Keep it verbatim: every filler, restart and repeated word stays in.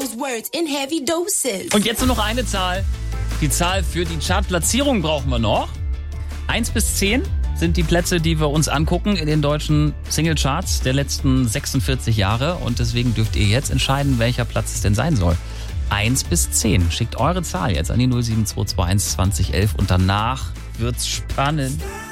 Und jetzt nur noch eine Zahl. Die Zahl für die Chartplatzierung brauchen wir noch. Eins bis zehn sind die Plätze, die wir uns angucken in den deutschen Singlecharts der letzten sechsundvierzig Jahre. Und deswegen dürft ihr jetzt entscheiden, welcher Platz es denn sein soll. Eins bis zehn. Schickt eure Zahl jetzt an die null sieben zwei zwei eins zwanzig elf und danach wird's spannend.